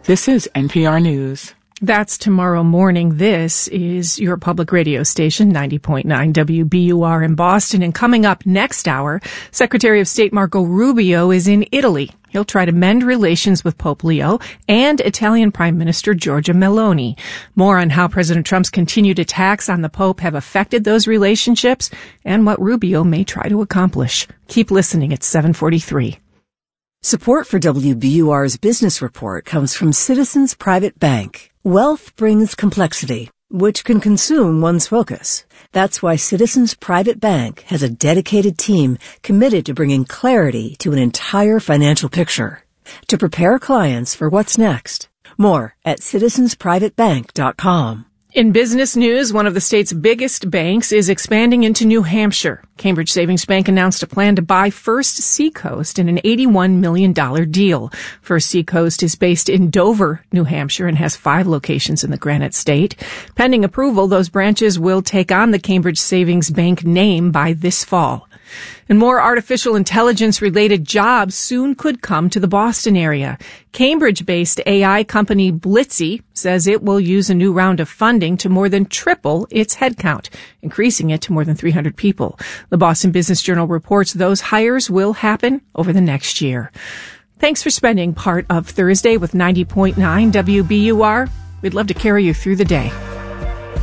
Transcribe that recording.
This is NPR News. That's tomorrow morning. This is your public radio station, 90.9 WBUR in Boston. And coming up next hour, Secretary of State Marco Rubio is in Italy. He'll try to mend relations with Pope Leo and Italian Prime Minister Giorgia Meloni. More on how President Trump's continued attacks on the Pope have affected those relationships and what Rubio may try to accomplish. Keep listening at 7:43. Support for WBUR's Business Report comes from Citizens Private Bank. Wealth brings complexity, which can consume one's focus. That's why Citizens Private Bank has a dedicated team committed to bringing clarity to an entire financial picture, to prepare clients for what's next. More at citizensprivatebank.com. In business news, one of the state's biggest banks is expanding into New Hampshire. Cambridge Savings Bank announced a plan to buy First Seacoast in an $81 million deal. First Seacoast is based in Dover, New Hampshire, and has 5 locations in the Granite State. Pending approval, those branches will take on the Cambridge Savings Bank name by this fall. And more artificial intelligence-related jobs soon could come to the Boston area. Cambridge-based AI company Blitzy says it will use a new round of funding to more than triple its headcount, increasing it to more than 300 people. The Boston Business Journal reports those hires will happen over the next year. Thanks for spending part of Thursday with 90.9 WBUR. We'd love to carry you through the day.